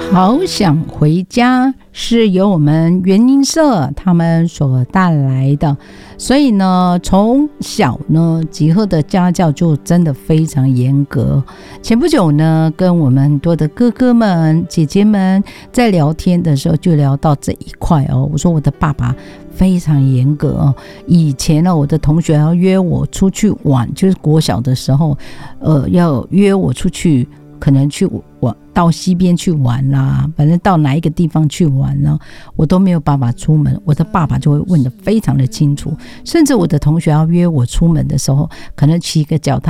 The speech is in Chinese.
好想回家是由我们原音社他们所带来的，所以呢从小呢吉赫的家教就真的非常严格。前不久呢跟我们很多的哥哥们姐姐们在聊天的时候就聊到这一块哦，我说我的爸爸非常严格哦。以前呢我的同学要约我出去玩，就是国小的时候要约我出去，可能去到西边去玩啦，反正到哪一个地方去玩啦，我都没有办法出门，我的爸爸就会问得非常的清楚。甚至我的同学要约我出门的时候，可能骑个脚踏